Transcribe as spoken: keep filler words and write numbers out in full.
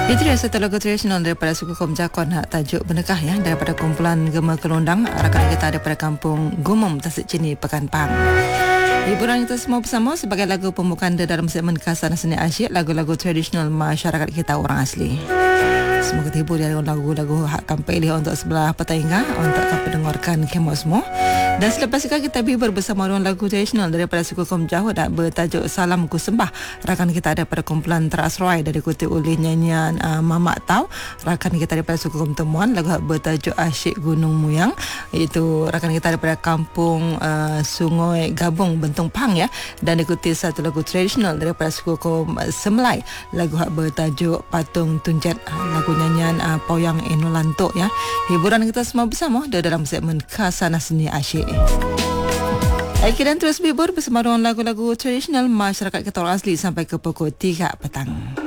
Itu dia satu lagu tradisional daripada suku kaum Jakon, hak tajuk Benekah ya, daripada kumpulan Gema Kelondang, rakan kita daripada kampung Gumum, Tasik Cini, Pekan Pang. Hiburan kita semua bersama sebagai lagu pembukaan dalam segmen Khasana Seni Asyik, lagu-lagu tradisional masyarakat kita orang asli. Semoga terhibur dengan lagu-lagu hak kami pilih untuk sebelah petangga untuk kami dengarkan kemo semua. Dan selepas itu kita bihur bersama dengan lagu tradisional daripada suku kaum Jawa dan bertajuk Salam Ku Sembah, rakan kita daripada kumpulan Terasroy dari diikuti oleh nyanyian uh, Mamak Tau, rakan kita daripada suku kaum Temuan, lagu bertajuk Asyik Gunung Muyang, iaitu rakan kita daripada kampung uh, Sungai Gabung Bentung Pang ya, dan diikuti satu lagu tradisional daripada suku kaum uh, Semlai, lagu hak bertajuk Patung Tunjet, lagu nyanyian uh, Poyang Enolanto ya. Hiburan kita semua bersama dalam segmen Khasana Seni Asyik. Baik, dan terus bibur bersama dengan lagu-lagu tradisional masyarakat kita orang asli sampai ke pukul tiga petang.